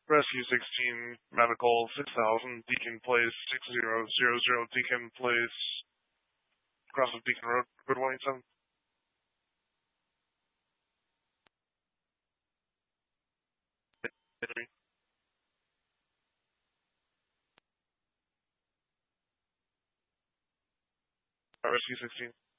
Rescue 16, Medical 6000, Deacon Place 6000, Deacon Place, across of Deacon Road, Good Wellington. Rescue 16.